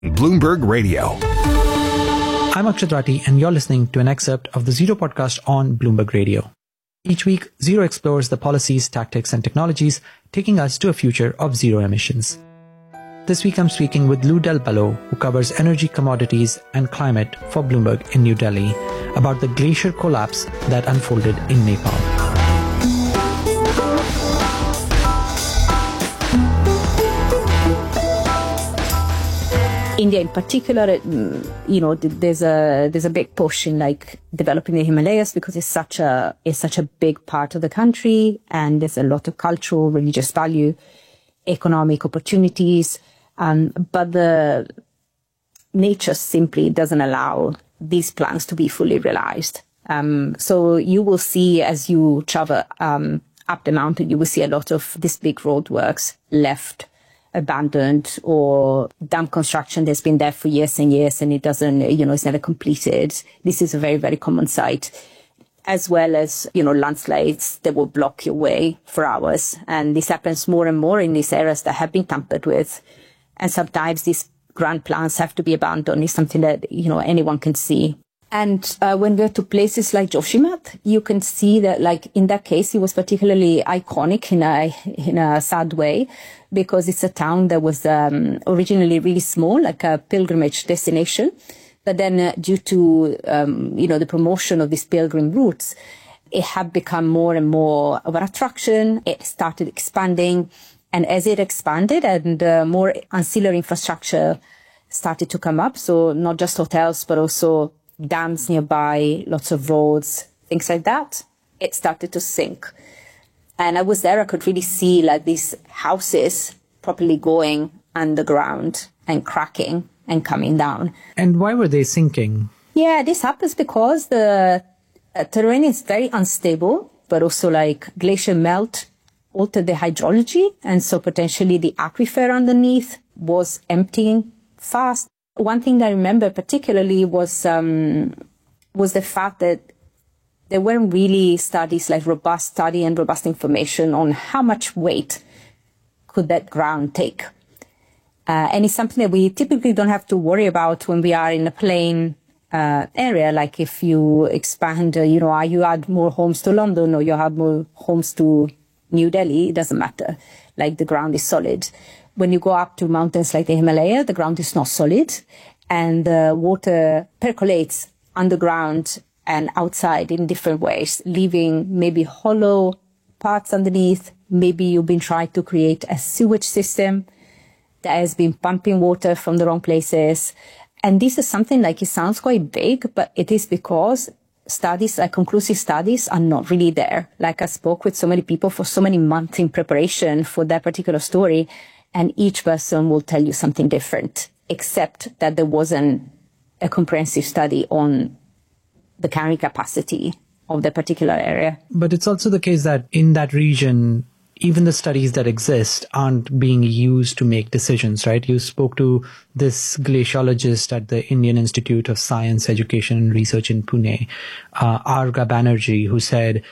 Bloomberg Radio. I'm Akshat Rathi, and you're listening to an excerpt of the Zero podcast on Bloomberg Radio. Each week, Zero explores the policies, tactics, and technologies taking us to a future of zero emissions. This week, I'm speaking with Lou Del Bello, who covers energy, commodities, and climate for Bloomberg in New Delhi, about the glacier collapse that unfolded in Nepal. India in particular, there's a big push in like developing the Himalayas because it's such a big part of the country, and there's a lot of cultural, religious value, economic opportunities, but the nature simply doesn't allow these plans to be fully realized. So you will see as you travel up the mountain, you will see a lot of these big roadworks left abandoned, or dam construction that's been there for years and years and it doesn't, it's never completed. This is a very, very common sight, as well as, landslides that will block your way for hours. And this happens more and more in these areas that have been tampered with. And sometimes these grand plans have to be abandoned. It's something that, anyone can see. And when we go to places like Joshimath, you can see that, like, in that case, it was particularly iconic in a sad way, because it's a town that was originally really small, like a pilgrimage destination. But then due to, the promotion of these pilgrim routes, it had become more and more of an attraction. It started expanding. And as it expanded and more ancillary infrastructure started to come up, so not just hotels, but also dams nearby, lots of roads, things like that, it started to sink. And I was there, I could really see like these houses properly going underground and cracking and coming down. And why were they sinking? Yeah, this happens because the terrain is very unstable, but also like glacier melt altered the hydrology. And so potentially the aquifer underneath was emptying fast. One thing that I remember particularly was the fact that there weren't really studies, like robust study and robust information on how much weight could that ground take. And it's something that we typically don't have to worry about when we are in a plain area. Like if you expand, you add more homes to London or you add more homes to New Delhi, it doesn't matter. Like the ground is solid. When you go up to mountains like the Himalaya, the ground is not solid, and the water percolates underground and outside in different ways, leaving maybe hollow parts underneath. Maybe you've been trying to create a sewage system that has been pumping water from the wrong places. And this is something like, it sounds quite vague, but it is because studies, like conclusive studies, are not really there. Like I spoke with so many people for so many months in preparation for that particular story, and each person will tell you something different, except that there wasn't a comprehensive study on the carrying capacity of the particular area. But it's also the case that in that region, even the studies that exist aren't being used to make decisions, right? You spoke to this glaciologist at the Indian Institute of Science, Education and Research in Pune, Arga Banerjee, who said,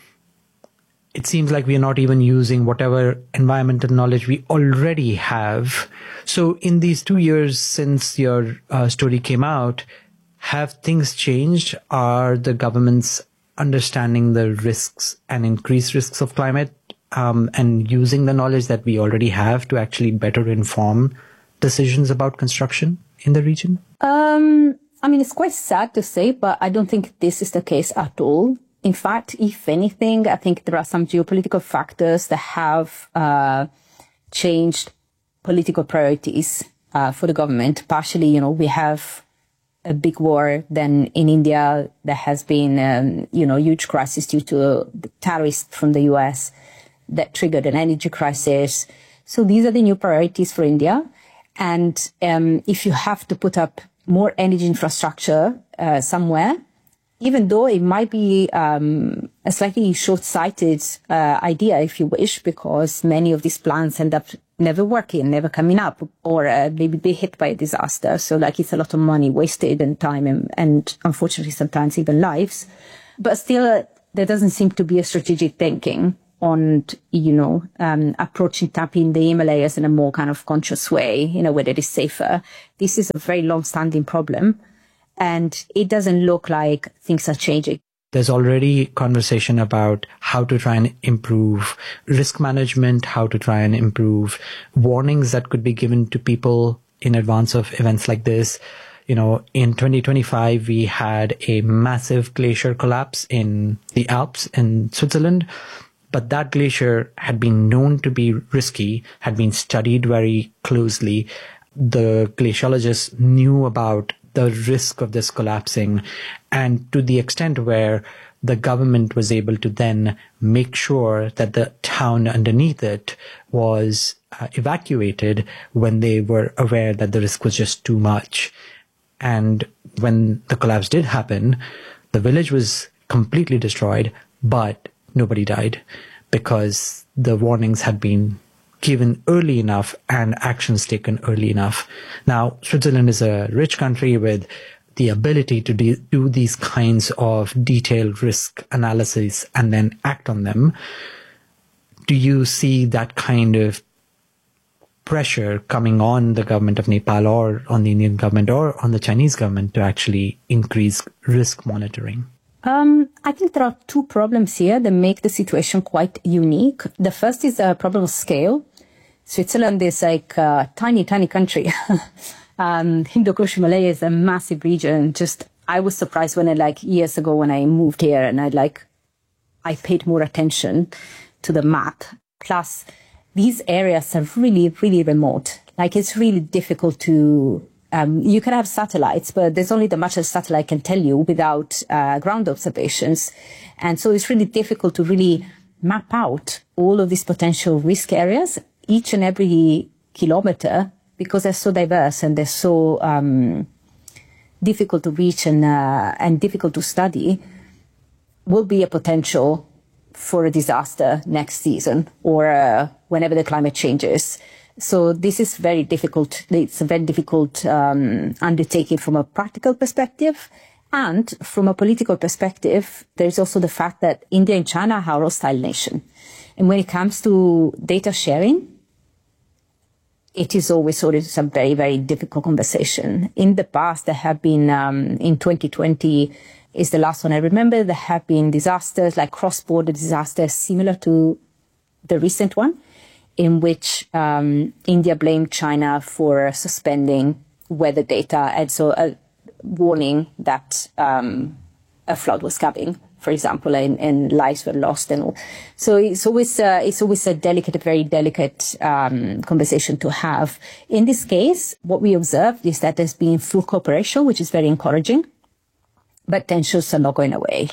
it seems like we are not even using whatever environmental knowledge we already have. So in these 2 years since your story came out, have things changed? Are the governments understanding the risks and increased risks of climate and using the knowledge that we already have to actually better inform decisions about construction in the region? It's quite sad to say, but I don't think this is the case at all. In fact, if anything, I think there are some geopolitical factors that have changed political priorities for the government. Partially, we have a big war then in India. There has been, huge crisis due to the tariffs from the US that triggered an energy crisis. So these are the new priorities for India. And if you have to put up more energy infrastructure somewhere, even though it might be a slightly short-sighted idea, if you wish, because many of these plans end up never working, never coming up, or maybe be hit by a disaster. So it's a lot of money wasted and time and unfortunately sometimes even lives. But still, there doesn't seem to be a strategic thinking on, approaching tapping the Himalayas in a more kind of conscious way, in a way that is safer. This is a very long-standing problem, and it doesn't look like things are changing. There's already conversation about how to try and improve risk management, how to try and improve warnings that could be given to people in advance of events like this. In 2025, we had a massive glacier collapse in the Alps in Switzerland. But that glacier had been known to be risky, had been studied very closely. The glaciologists knew about the risk of this collapsing, and to the extent where the government was able to then make sure that the town underneath it was evacuated when they were aware that the risk was just too much. And when the collapse did happen, the village was completely destroyed, but nobody died because the warnings had been given early enough and actions taken early enough. Now, Switzerland is a rich country with the ability to do these kinds of detailed risk analysis and then act on them. Do you see that kind of pressure coming on the government of Nepal or on the Indian government or on the Chinese government to actually increase risk monitoring? I think there are two problems here that make the situation quite unique. The first is a problem of scale. Switzerland is like a tiny, tiny country. Hindu-Kush Himalaya is a massive region. I was surprised when years ago when I moved here and I paid more attention to the map. Plus, these areas are really, really remote. It's really difficult to, you can have satellites, but there's only the much a satellite can tell you without ground observations. And so it's really difficult to really map out all of these potential risk areas, each and every kilometer, because they're so diverse and they're so difficult to reach and difficult to study, will be a potential for a disaster next season or whenever the climate changes. So this is very difficult. It's a very difficult undertaking from a practical perspective. And from a political perspective, there's also the fact that India and China are a hostile nation. And when it comes to data sharing, it is always a very, very difficult conversation. In the past, there have been, in 2020 is the last one I remember, there have been disasters, like cross-border disasters similar to the recent one, in which India blamed China for suspending weather data and so warning that a flood was coming, for example, and lives were lost and all. So it's always a very delicate conversation to have. In this case, what we observed is that there's been full cooperation, which is very encouraging, but tensions are not going away.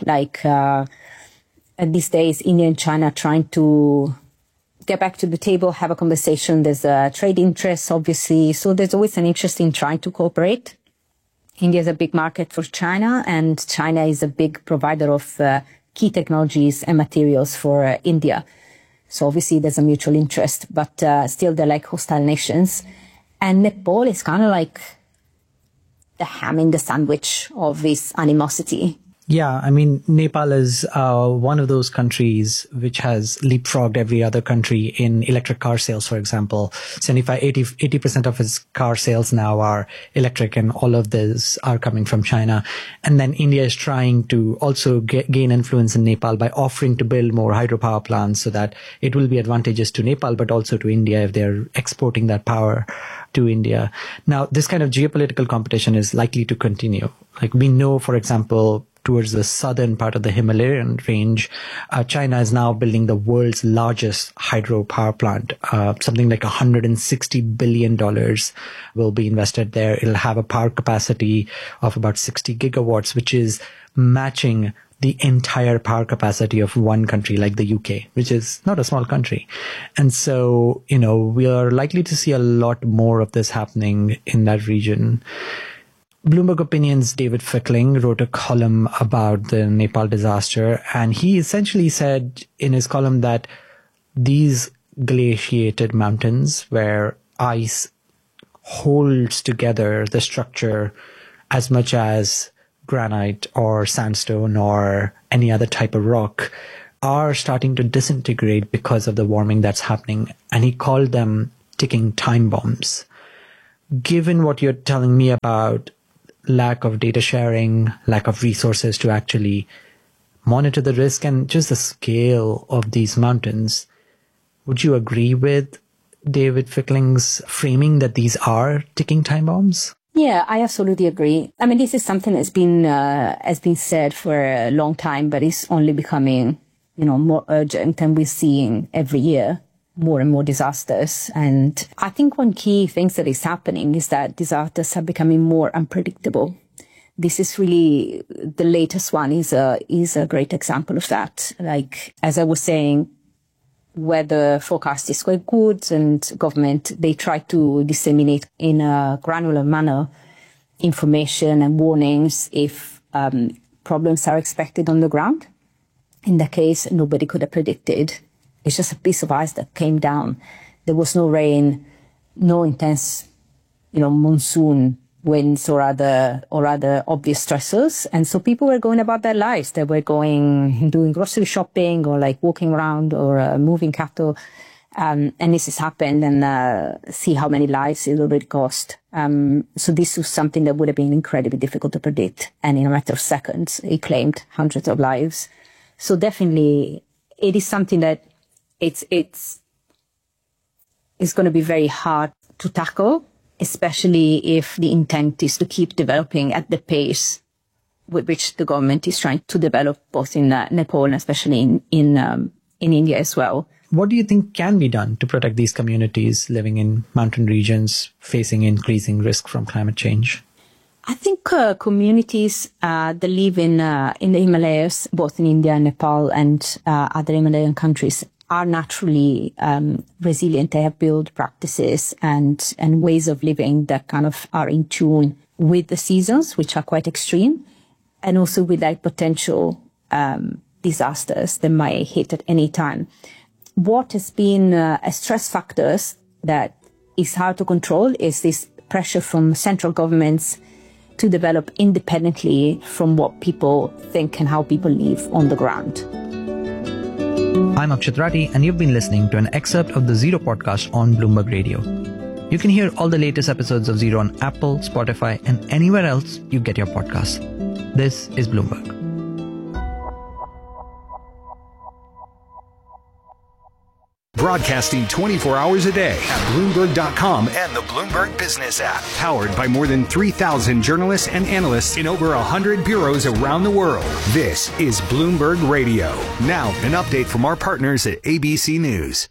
These days, India and China are trying to get back to the table, have a conversation. There's a trade interest, obviously. So there's always an interest in trying to cooperate. India is a big market for China, and China is a big provider of key technologies and materials for India. So obviously there's a mutual interest, but still they're like hostile nations. And Nepal is kind of like the ham in the sandwich of this animosity. Yeah, I mean, Nepal is one of those countries which has leapfrogged every other country in electric car sales, for example. 80% of its car sales now are electric, and all of these are coming from China. And then India is trying to also gain influence in Nepal by offering to build more hydropower plants so that it will be advantageous to Nepal, but also to India if they're exporting that power to India. Now, this kind of geopolitical competition is likely to continue. Like we know, for example, towards the southern part of the Himalayan range, China is now building the world's largest hydropower plant. Something like $160 billion will be invested there. It'll have a power capacity of about 60 gigawatts, which is matching the entire power capacity of one country like the UK, which is not a small country. And so, we are likely to see a lot more of this happening in that region. Bloomberg Opinion's David Fickling wrote a column about the Nepal disaster, and he essentially said in his column that these glaciated mountains where ice holds together the structure as much as granite or sandstone or any other type of rock are starting to disintegrate because of the warming that's happening. And he called them ticking time bombs. Given what you're telling me about lack of data sharing, lack of resources to actually monitor the risk and just the scale of these mountains, would you agree with David Fickling's framing that these are ticking time bombs? Yeah, I absolutely agree. I mean, this is something that's been said for a long time, but it's only becoming, more urgent, and we're seeing every year more and more disasters. And I think one key thing that is happening is that disasters are becoming more unpredictable. This is really, the latest one is a great example of that. Like, as I was saying, weather forecast is quite good, and government, they try to disseminate in a granular manner information and warnings if problems are expected on the ground. In that case, nobody could have predicted. It's just a piece of ice that came down. There was no rain, no intense, monsoon winds or other obvious stressors. And so people were going about their lives. They were doing grocery shopping or like walking around or moving cattle. And this has happened, and see how many lives it already cost. So this was something that would have been incredibly difficult to predict. And in a matter of seconds, it claimed hundreds of lives. So definitely it is something that it's going to be very hard to tackle, especially if the intent is to keep developing at the pace with which the government is trying to develop, both in Nepal and especially in India as well. What do you think can be done to protect these communities living in mountain regions facing increasing risk from climate change? I think communities that live in the Himalayas, both in India and Nepal and other Himalayan countries, are naturally resilient. They have built practices and ways of living that kind of are in tune with the seasons, which are quite extreme, and also with like potential disasters that might hit at any time. What has been a stress factors that is hard to control is this pressure from central governments to develop independently from what people think and how people live on the ground. I'm Akshat Rathi, and you've been listening to an excerpt of the Zero podcast on Bloomberg Radio. You can hear all the latest episodes of Zero on Apple, Spotify, and anywhere else you get your podcasts. This is Bloomberg. Broadcasting 24 hours a day at Bloomberg.com and the Bloomberg Business app. Powered by more than 3,000 journalists and analysts in over 100 bureaus around the world. This is Bloomberg Radio. Now, an update from our partners at ABC News.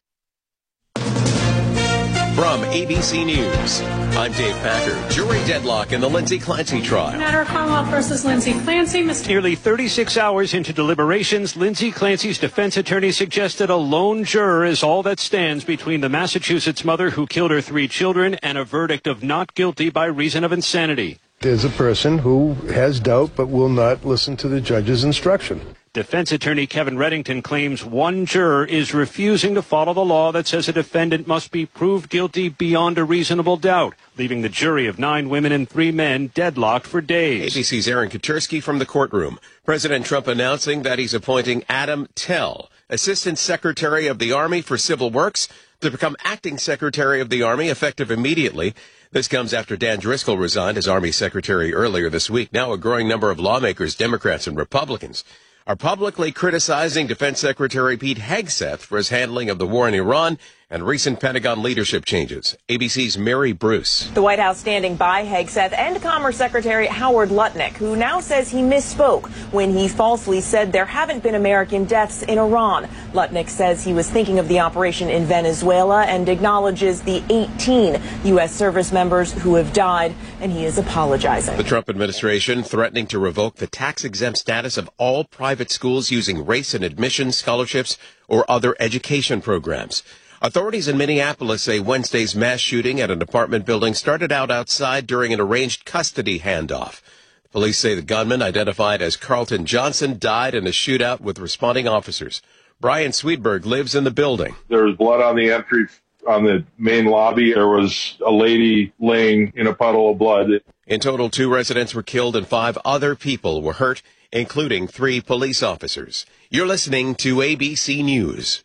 From ABC News, I'm Dave Packer. Jury deadlock in the Lindsay Clancy trial. Matter of Commonwealth versus Lindsay Clancy. Nearly 36 hours into deliberations, Lindsay Clancy's defense attorney suggested a lone juror is all that stands between the Massachusetts mother who killed her 3 children and a verdict of not guilty by reason of insanity. There's a person who has doubt but will not listen to the judge's instruction. Defense attorney Kevin Reddington claims one juror is refusing to follow the law that says a defendant must be proved guilty beyond a reasonable doubt, leaving the jury of 9 women and 3 men deadlocked for days. ABC's Aaron Katersky from the courtroom. President Trump announcing that he's appointing Adam Tell, Assistant Secretary of the Army for Civil Works, to become Acting Secretary of the Army effective immediately. This comes after Dan Driscoll resigned as Army Secretary earlier this week. Now a growing number of lawmakers, Democrats and Republicans, are publicly criticizing Defense Secretary Pete Hegseth for his handling of the war in Iran and recent Pentagon leadership changes. ABC's Mary Bruce. The White House standing by Hegseth and Commerce Secretary Howard Lutnick, who now says he misspoke when he falsely said there haven't been American deaths in Iran. Lutnick says he was thinking of the operation in Venezuela and acknowledges the 18 U.S. service members who have died, and he is apologizing. The Trump administration threatening to revoke the tax-exempt status of all private schools using race and admission scholarships or other education programs. Authorities in Minneapolis say Wednesday's mass shooting at an apartment building started out outside during an arranged custody handoff. Police say the gunman, identified as Carlton Johnson, died in a shootout with responding officers. Brian Sweetberg lives in the building. There was blood on the entry on the main lobby. There was a lady laying in a puddle of blood. In total, 2 residents were killed and 5 other people were hurt. including 3 police officers. You're listening to ABC News.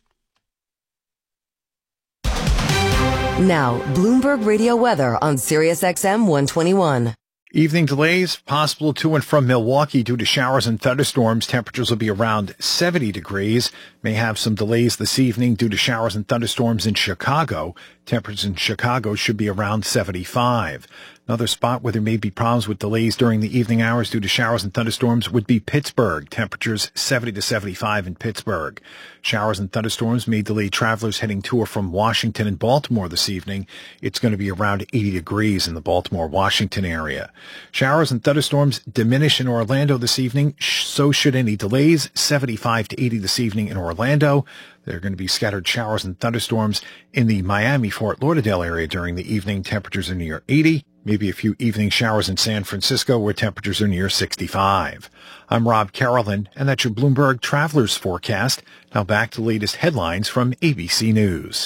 Now, Bloomberg Radio weather on SiriusXM 121. Evening delays possible to and from Milwaukee due to showers and thunderstorms. Temperatures will be around 70 degrees. May have some delays this evening due to showers and thunderstorms in Chicago. Temperatures in Chicago should be around 75. Another spot where there may be problems with delays during the evening hours due to showers and thunderstorms would be Pittsburgh. Temperatures 70 to 75 in Pittsburgh. Showers and thunderstorms may delay travelers heading to or from Washington and Baltimore this evening. It's going to be around 80 degrees in the Baltimore-Washington area. Showers and thunderstorms diminish in Orlando this evening. So should any delays. 75 to 80 this evening in Orlando. There are going to be scattered showers and thunderstorms in the Miami-Fort Lauderdale area during the evening. Temperatures are near 80. Maybe a few evening showers in San Francisco where temperatures are near 65. I'm Rob Carolyn, and that's your Bloomberg Travelers Forecast. Now back to the latest headlines from ABC News.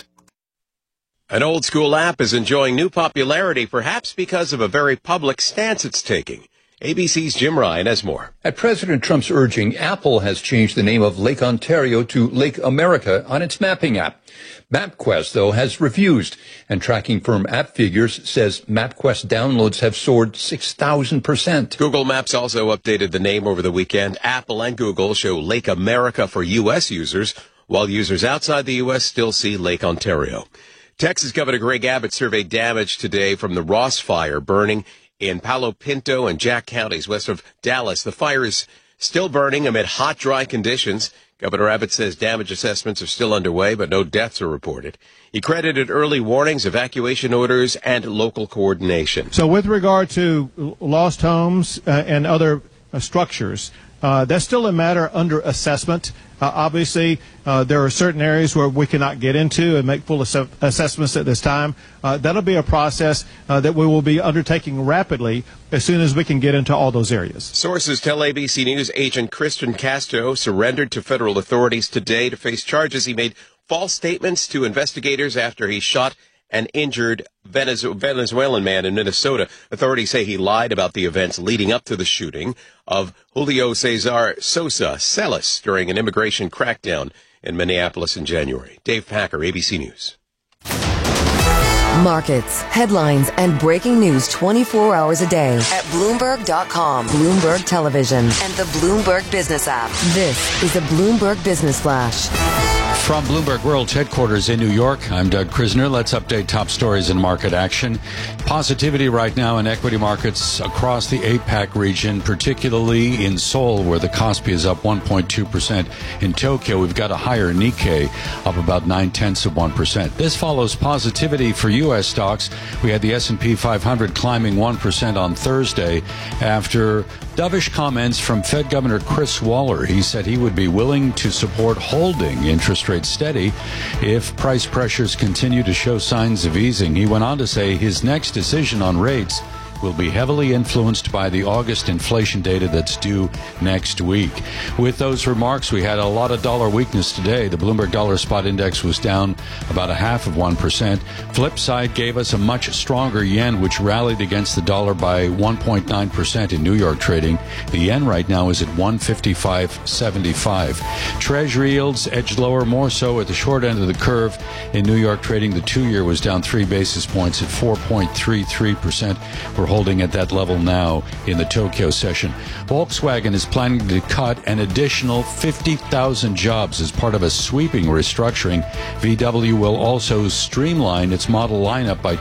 An old school app is enjoying new popularity, perhaps because of a very public stance it's taking. ABC's Jim Ryan has more. At President Trump's urging, Apple has changed the name of Lake Ontario to Lake America on its mapping app. MapQuest, though, has refused, and tracking firm AppFigures says MapQuest downloads have soared 6,000%. Google Maps also updated the name over the weekend. Apple and Google show Lake America for U.S. users, while users outside the U.S. still see Lake Ontario. Texas Governor Greg Abbott surveyed damage today from the Ross Fire burning in Palo Pinto and Jack counties west of Dallas. The fire is still burning amid hot, dry conditions. Governor Abbott says damage assessments are still underway, but no deaths are reported. He credited early warnings, evacuation orders, and local coordination. So with regard to lost homes and other structures, that's still a matter under assessment. Obviously, there are certain areas where we cannot get into and make full assessments at this time. That'll be a process that we will be undertaking rapidly as soon as we can get into all those areas. Sources tell ABC News agent Christian Castro surrendered to federal authorities today to face charges. He made false statements to investigators after he shot an injured Venezuelan man in Minnesota. Authorities say he lied about the events leading up to the shooting of Julio Cesar Sosa Celis during an immigration crackdown in Minneapolis in January. Dave Packer, ABC News. Markets, headlines, and breaking news 24 hours a day at Bloomberg.com, Bloomberg Television, and the Bloomberg Business app. This is a Bloomberg Business Flash. From Bloomberg World Headquarters in New York, I'm Doug Krisner. Let's update top stories in market action. Positivity right now in equity markets across the APAC region, particularly in Seoul, where the Kospi is up 1.2%. In Tokyo, we've got a higher Nikkei, up about 0.9%. This follows positivity for U.S. stocks. We had the S&P 500 climbing 1% on Thursday after dovish comments from Fed Governor Chris Waller. He said he would be willing to support holding interest rates steady if price pressures continue to show signs of easing. He went on to say his next decision on rates will be heavily influenced by the August inflation data that's due next week. With those remarks, we had a lot of dollar weakness today. The Bloomberg Dollar Spot Index was down about 0.5%. Flip side gave us a much stronger yen, which rallied against the dollar by 1.9% in New York trading. The yen right now is at 155.75. Treasury yields edged lower, more so at the short end of the curve. In New York trading, the 2-year was down 3 basis points at 4.33%. We're holding at that level now in the Tokyo session. Volkswagen is planning to cut an additional 50,000 jobs as part of a sweeping restructuring. VW will also streamline its model lineup by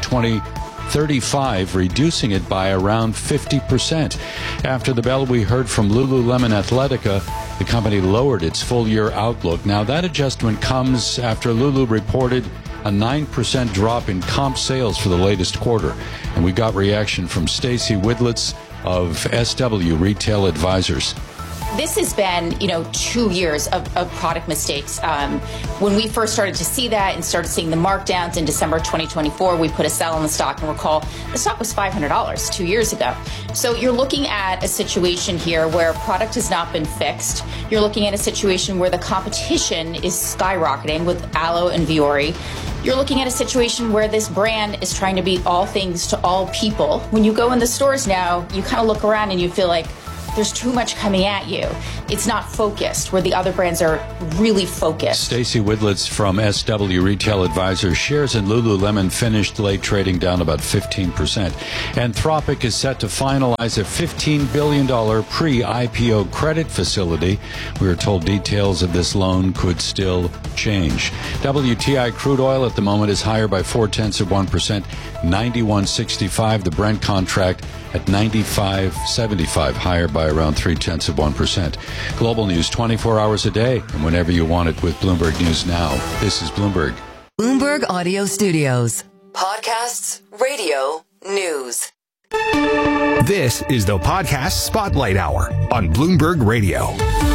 2035, reducing it by around 50%. After the bell, we heard from Lululemon Athletica. The company lowered its full-year outlook. Now, that adjustment comes after Lulu reported a 9% drop in comp sales for the latest quarter. And we got reaction from Stacy Widlitz of SW Retail Advisors. This has been, 2 years of product mistakes. When we first started to see that and started seeing the markdowns in December 2024, we put a sell on the stock, and recall the stock was $500 2 years ago. So you're looking at a situation here where product has not been fixed. You're looking at a situation where the competition is skyrocketing with Alo and Vuori. You're looking at a situation where this brand is trying to be all things to all people. When you go in the stores now, you kind of look around and you feel like, there's too much coming at you. It's not focused, where the other brands are really focused. Stacey Widlitz from SW Retail Advisors. Shares in Lululemon finished late trading down about 15%. Anthropic is set to finalize a $15 billion pre-IPO credit facility. We are told details of this loan could still change. WTI crude oil at the moment is higher by 0.4%, 91.65. The Brent contract at 95.75, higher by around 0.3%. Global news 24 hours a day and whenever you want it with Bloomberg News Now. This is Bloomberg. Bloomberg Audio Studios. Podcasts, radio, news. This is the Podcast Spotlight Hour on Bloomberg Radio.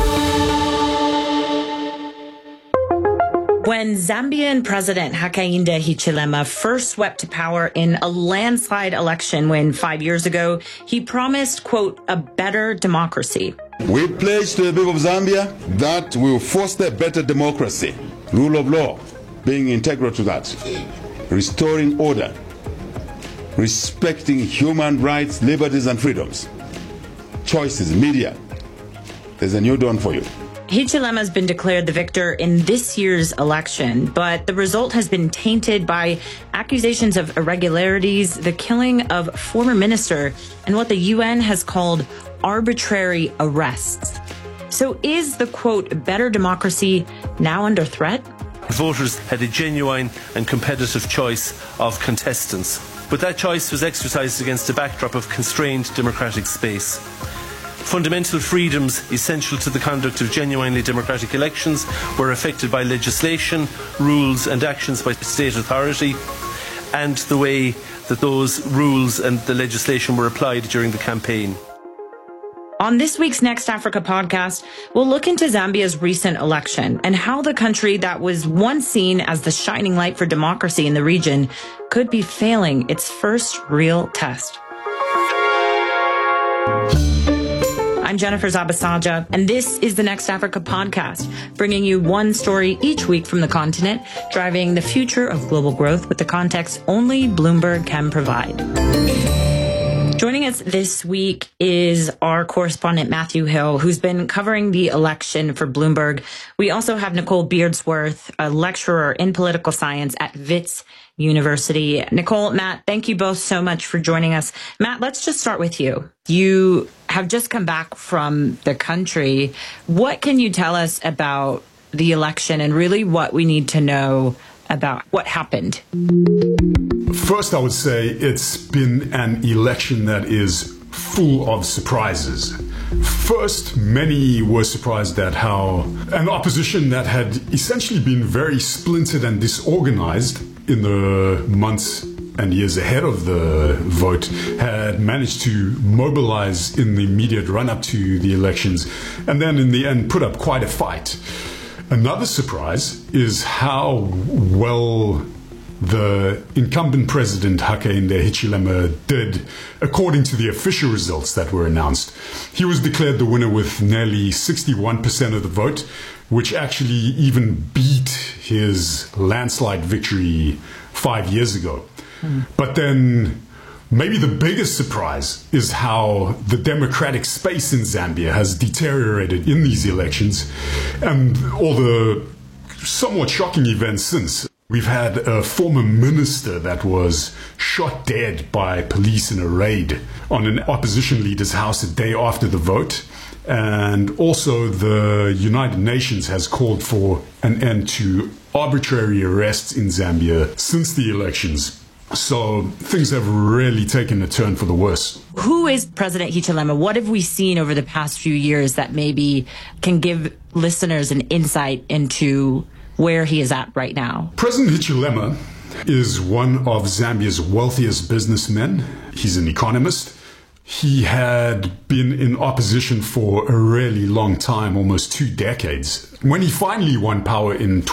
When Zambian President Hakainde Hichilema first swept to power in a landslide election win 5 years ago, he promised, quote, a better democracy. We pledge to the people of Zambia that we will foster a better democracy, rule of law being integral to that, restoring order, respecting human rights, liberties and freedoms, choices, media. There's a new dawn for you. Hichilema has been declared the victor in this year's election, but the result has been tainted by accusations of irregularities, the killing of former minister, and what the UN has called arbitrary arrests. So is the, quote, better democracy now under threat? Voters had a genuine and competitive choice of contestants, but that choice was exercised against a backdrop of constrained democratic space. Fundamental freedoms essential to the conduct of genuinely democratic elections were affected by legislation, rules and actions by state authority, and the way that those rules and the legislation were applied during the campaign. On this week's Next Africa podcast, we'll look into Zambia's recent election and how the country that was once seen as the shining light for democracy in the region could be failing its first real test. I'm Jennifer Zabasaja, and this is the Next Africa podcast, bringing you one story each week from the continent, driving the future of global growth with the context only Bloomberg can provide. Joining us this week is our correspondent, Matthew Hill, who's been covering the election for Bloomberg. We also have Nicole Beardsworth, a lecturer in political science at Wits University. Nicole, Matt, thank you both so much for joining us. Matt, let's just start with you. You have just come back from the country. What can you tell us about the election and really what we need to know about what happened? First, I would say it's been an election that is full of surprises. First, many were surprised at how an opposition that had essentially been very splintered and disorganized in the months and years ahead of the vote had managed to mobilize in the immediate run-up to the elections and then in the end put up quite a fight. Another surprise is how well the incumbent president Hakainde Hichilema did according to the official results that were announced. He was declared the winner with nearly 61% of the vote, which actually even beat his landslide victory 5 years ago. But then maybe the biggest surprise is how the democratic space in Zambia has deteriorated in these elections and all the somewhat shocking events since. We've had a former minister that was shot dead by police in a raid on an opposition leader's house a day after the vote. And also the United Nations has called for an end to arbitrary arrests in Zambia since the elections. So things have really taken a turn for the worse. Who is President Hichilema? What have we seen over the past few years that maybe can give listeners an insight into where he is at right now? President Hichilema is one of Zambia's wealthiest businessmen. He's an economist. He had been in opposition for a really long time, almost 2 decades. When he finally won power in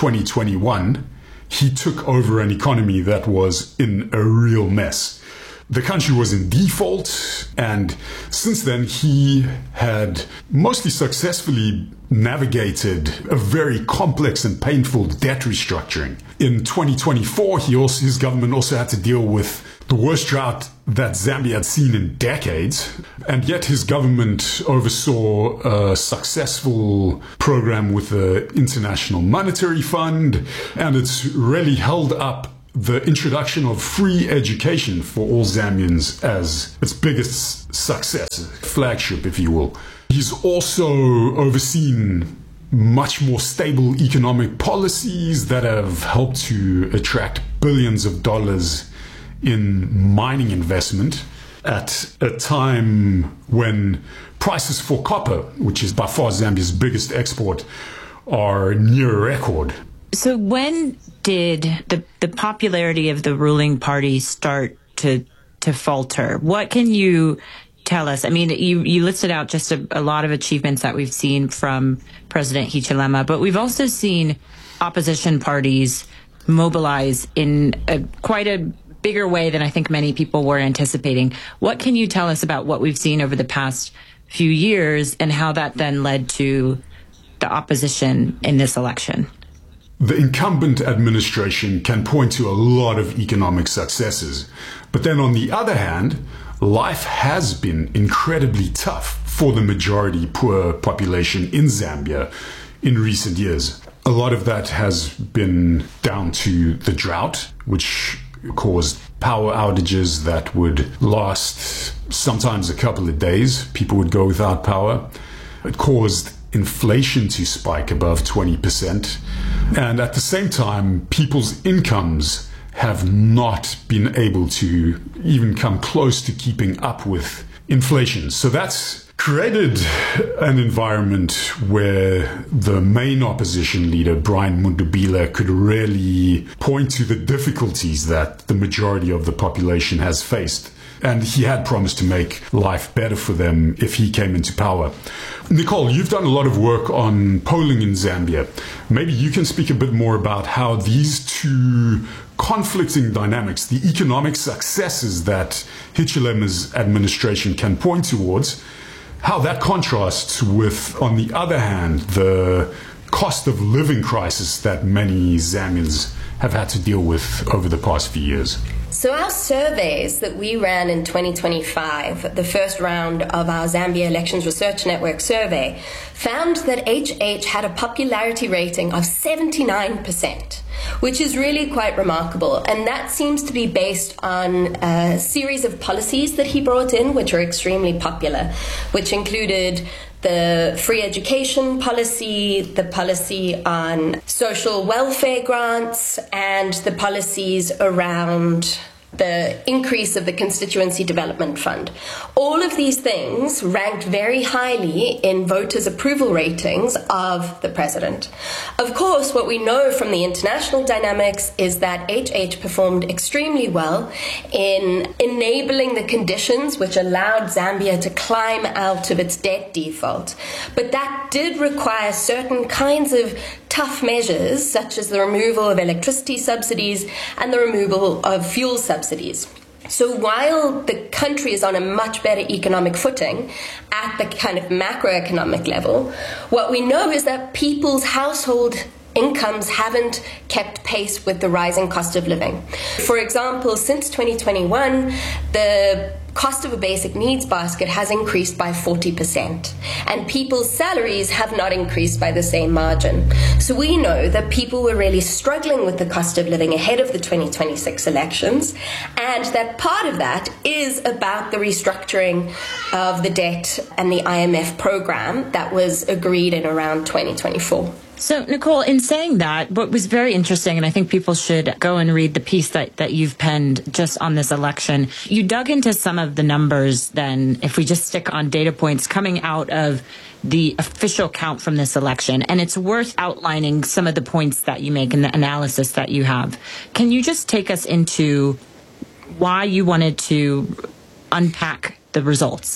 2021, he took over an economy that was in a real mess. The country was in default, and since then he had mostly successfully navigated a very complex and painful debt restructuring. In 2024, his government also had to deal with the worst drought that Zambia had seen in decades. And yet his government oversaw a successful program with the International Monetary Fund, and it's really held up the introduction of free education for all Zambians as its biggest success, flagship, if you will. He's also overseen much more stable economic policies that have helped to attract billions of dollars in mining investment at a time when prices for copper, which is by far Zambia's biggest export, are near a record. So when did the popularity of the ruling party start to falter? What can you tell us? I mean, you listed out just a lot of achievements that we've seen from President Hichilema, but we've also seen opposition parties mobilize in quite a bigger way than I think many people were anticipating. What can you tell us about what we've seen over the past few years and how that then led to the opposition in this election? The incumbent administration can point to a lot of economic successes. But then on the other hand, life has been incredibly tough for the majority poor population in Zambia in recent years. A lot of that has been down to the drought, which caused power outages that would last sometimes a couple of days. People would go without power. It caused inflation to spike above 20%. And at the same time, people's incomes have not been able to even come close to keeping up with inflation. So that's created an environment where the main opposition leader, Brian Mundubile, could really point to the difficulties that the majority of the population has faced. And he had promised to make life better for them if he came into power. Nicole, you've done a lot of work on polling in Zambia. Maybe you can speak a bit more about how these two conflicting dynamics, the economic successes that Hichilema's administration can point towards, how that contrasts with, on the other hand, the cost of living crisis that many Zambians have had to deal with over the past few years. So our surveys that we ran in 2025, the first round of our Zambia Elections Research Network survey, found that HH had a popularity rating of 79%, which is really quite remarkable. And that seems to be based on a series of policies that he brought in, which are extremely popular, which included the free education policy, the policy on social welfare grants, and the policies around the increase of the Constituency Development Fund. All of these things ranked very highly in voters' approval ratings of the president. Of course, what we know from the international dynamics is that HH performed extremely well in enabling the conditions which allowed Zambia to climb out of its debt default. But that did require certain kinds of tough measures, such as the removal of electricity subsidies and the removal of fuel subsidies. So while the country is on a much better economic footing at the kind of macroeconomic level, what we know is that people's household incomes haven't kept pace with the rising cost of living. For example, since 2021, the cost of a basic needs basket has increased by 40%, and people's salaries have not increased by the same margin. So we know that people were really struggling with the cost of living ahead of the 2026 elections, and that part of that is about the restructuring of the debt and the IMF program that was agreed in around 2024. So, Nicole, in saying that, what was very interesting, and I think people should go and read the piece that you've penned just on this election, you dug into some of the numbers then, if we just stick on data points coming out of the official count from this election. And it's worth outlining some of the points that you make in the analysis that you have. Can you just take us into why you wanted to unpack the results?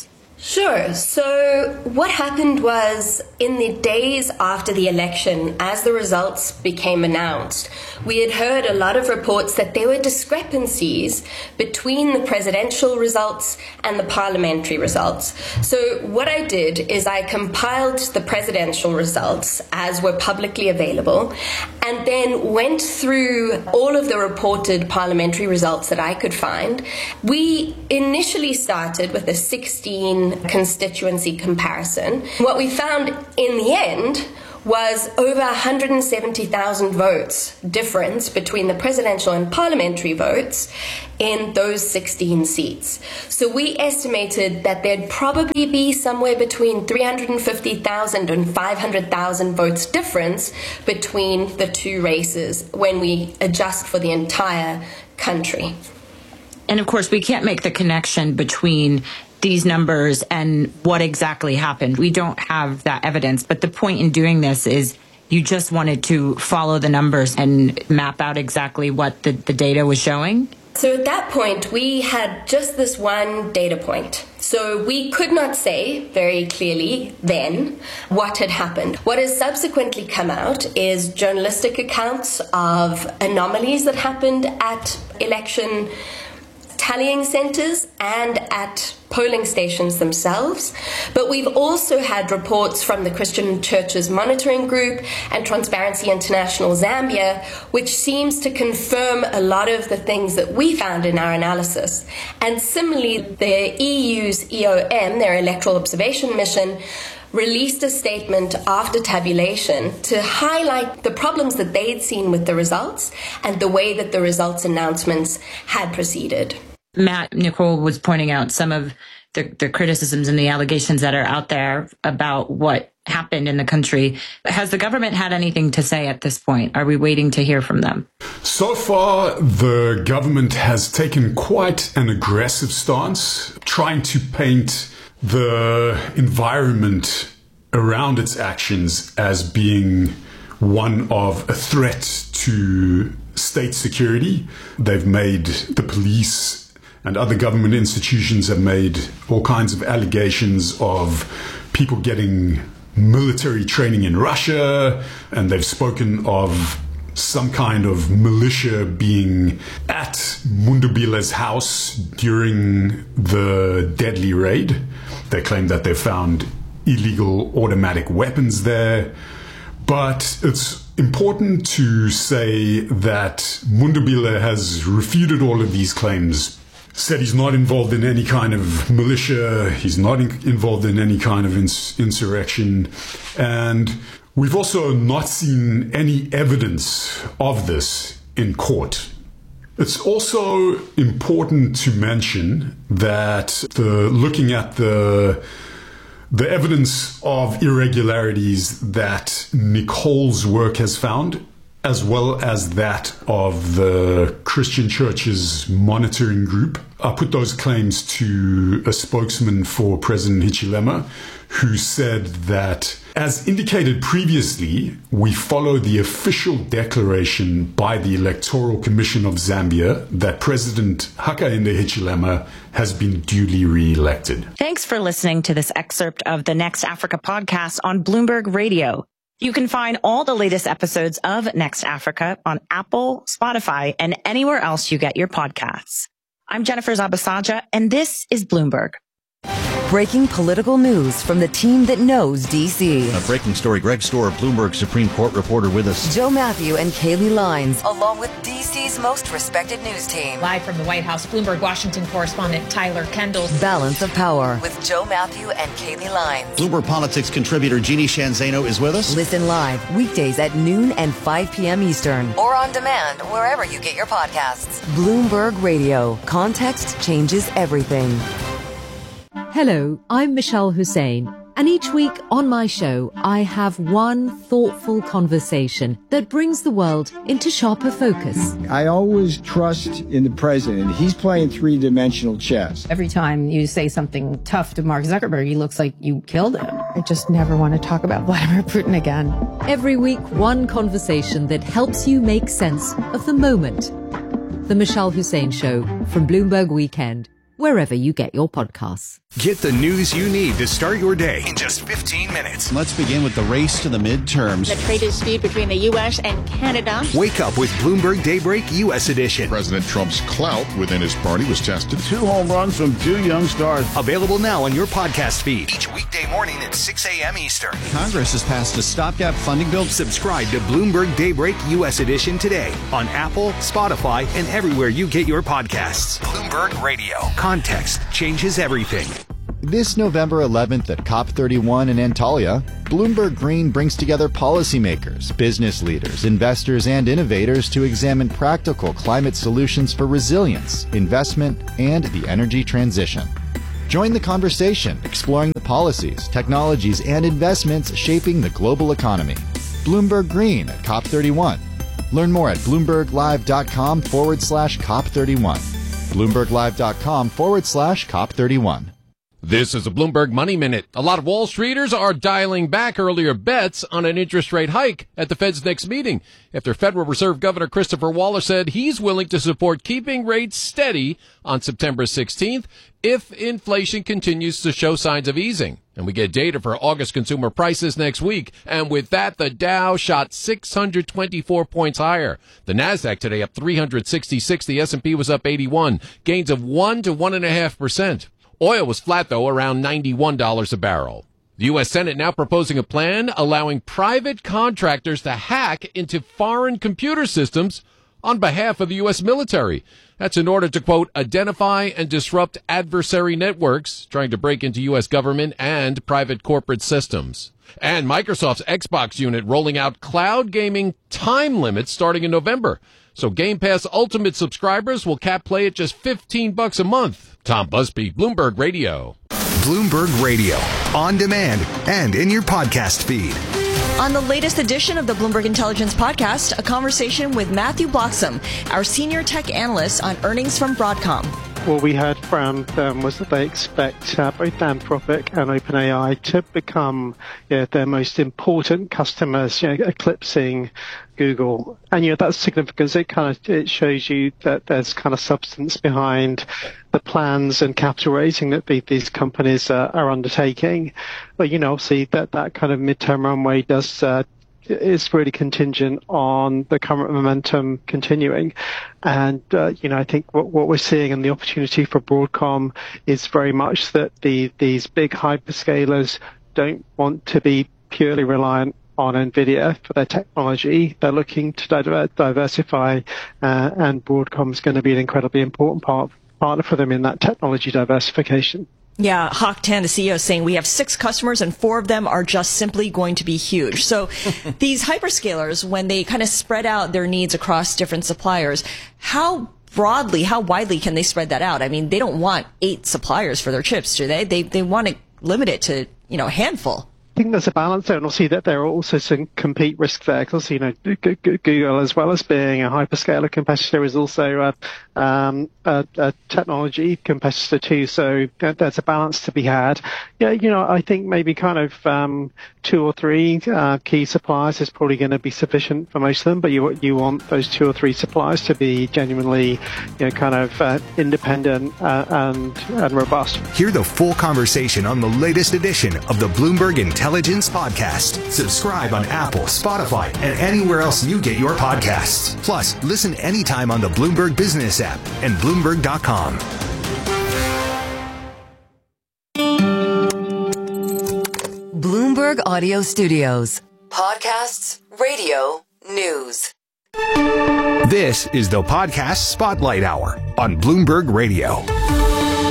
Sure. So what happened was, in the days after the election, as the results became announced, we had heard a lot of reports that there were discrepancies between the presidential results and the parliamentary results. So what I did is I compiled the presidential results as were publicly available, and then went through all of the reported parliamentary results that I could find. We initially started with a 16 constituency comparison. What we found in the end was over 170,000 votes difference between the presidential and parliamentary votes in those 16 seats. So we estimated that there'd probably be somewhere between 350,000 and 500,000 votes difference between the two races when we adjust for the entire country. And of course, we can't make the connection between these numbers and what exactly happened. We don't have that evidence. But the point in doing this is you just wanted to follow the numbers and map out exactly what the data was showing? So at that point, we had just this one data point. So we could not say very clearly then what had happened. What has subsequently come out is journalistic accounts of anomalies that happened at election tallying centres and at polling stations themselves. But we've also had reports from the Christian Churches Monitoring Group and Transparency International Zambia, which seems to confirm a lot of the things that we found in our analysis. And similarly, the EU's EOM, their Electoral Observation Mission, released a statement after tabulation to highlight the problems that they'd seen with the results and the way that the results announcements had proceeded. Matt, Nicole was pointing out some of the criticisms and the allegations that are out there about what happened in the country. Has the government had anything to say at this point? Are we waiting to hear from them? So far, the government has taken quite an aggressive stance, trying to paint the environment around its actions as being one of a threat to state security. They've made the police and other government institutions have made all kinds of allegations of people getting military training in Russia, and they've spoken of some kind of militia being at Mundubile's house during the deadly raid. They claim that they found illegal automatic weapons there. But it's important to say that Mundubile has refuted all of these claims, said he's not involved in any kind of militia, he's not involved in any kind of insurrection, and we've also not seen any evidence of this in court. It's also important to mention that looking at the evidence of irregularities that Nicole's work has found, as well as that of the Christian Churches Monitoring Group, I put those claims to a spokesman for President Hichilema, who said that, as indicated previously, we follow the official declaration by the Electoral Commission of Zambia that President Hakainde Hichilema has been duly re-elected. Thanks for listening to this excerpt of the Next Africa podcast on Bloomberg Radio. You can find all the latest episodes of Next Africa on Apple, Spotify, and anywhere else you get your podcasts. I'm Jennifer Zabasaja, and this is Bloomberg. Breaking political news from the team that knows D.C. A breaking story. Greg Stohr, Bloomberg Supreme Court reporter with us. Joe Matthew and Kaylee Lines, along with D.C.'s most respected news team. Live from the White House, Bloomberg Washington correspondent Tyler Kendall. Balance of Power with Joe Matthew and Kaylee Lines. Bloomberg Politics contributor Jeannie Shanzano is with us. Listen live weekdays at noon and 5 p.m. Eastern, or on demand wherever you get your podcasts. Bloomberg Radio. Context changes everything. Hello, I'm Michelle Hussein, and each week on my show, I have one thoughtful conversation that brings the world into sharper focus. I always trust in the president. He's playing three-dimensional chess. Every time you say something tough to Mark Zuckerberg, he looks like you killed him. I just never want to talk about Vladimir Putin again. Every week, one conversation that helps you make sense of the moment. The Michelle Hussein Show from Bloomberg Weekend, wherever you get your podcasts. Get the news you need to start your day in just 15 minutes. Let's begin with the race to the midterms. The trade dispute between the U.S. and Canada. Wake up with Bloomberg Daybreak U.S. edition. President Trump's clout within his party was tested. 2 home runs from 2 young stars. Available now on your podcast feed each weekday morning at 6 a.m. Eastern. Congress has passed a stopgap funding bill. Subscribe to Bloomberg Daybreak U.S. edition today on Apple, Spotify, and everywhere you get your podcasts. Bloomberg Radio. Context changes everything. This November 11th at COP31 in Antalya, Bloomberg Green brings together policymakers, business leaders, investors, and innovators to examine practical climate solutions for resilience, investment, and the energy transition. Join the conversation, exploring the policies, technologies, and investments shaping the global economy. Bloomberg Green at COP31. Learn more at BloombergLive.com/COP31. BloombergLive.com/COP31. This is a Bloomberg Money Minute. A lot of Wall Streeters are dialing back earlier bets on an interest rate hike at the Fed's next meeting after Federal Reserve Governor Christopher Waller said he's willing to support keeping rates steady on September 16th if inflation continues to show signs of easing. And we get data for August consumer prices next week. And with that, the Dow shot 624 points higher. The Nasdaq today up 366. The S&P was up 81. Gains of 1 to 1.5%. Oil was flat, though, around $91 a barrel. The U.S. Senate now proposing a plan allowing private contractors to hack into foreign computer systems on behalf of the U.S. military. That's in order to, quote, identify and disrupt adversary networks trying to break into U.S. government and private corporate systems. And Microsoft's Xbox unit rolling out cloud gaming time limits starting in November. So Game Pass Ultimate subscribers will cap play at just $15 a month. Tom Busby, Bloomberg Radio. Bloomberg Radio, on demand and in your podcast feed. On the latest edition of the Bloomberg Intelligence Podcast, a conversation with Matthew Bloxham, our senior tech analyst on earnings from Broadcom. What we heard from them was that they expect both Anthropic and OpenAI to become their most important customers, eclipsing Google. And that's significant. It shows you that there's kind of substance behind the plans and capital raising that these companies are undertaking. But obviously that kind of midterm runway is really contingent on the current momentum continuing. And, I think what we're seeing and the opportunity for Broadcom is very much that these big hyperscalers don't want to be purely reliant on NVIDIA for their technology. They're looking to diversify, and Broadcom is going to be an incredibly important partner for them in that technology diversification. Yeah, Hock Tan, the CEO, is saying we have 6 customers and 4 of them are just simply going to be huge. So these hyperscalers, when they kind of spread out their needs across different suppliers, how widely can they spread that out? I mean, they don't want 8 suppliers for their chips, do they? They want to limit it to, a handful. I think there's a balance there, and we'll see that there are also some compete risks there. Because Google, as well as being a hyperscaler competitor, is also a technology competitor too. So there's a balance to be had. Yeah, I think maybe kind of 2 or 3 key suppliers is probably going to be sufficient for most of them. But you want those 2 or 3 suppliers to be genuinely, independent and robust. Hear the full conversation on the latest edition of the Bloomberg Intelligence Podcast. Subscribe on Apple, Spotify, and anywhere else you get your podcasts. Plus, listen anytime on the Bloomberg Business app and Bloomberg.com. Bloomberg Audio Studios. Podcasts, radio, news. This is the Podcast Spotlight Hour on Bloomberg Radio.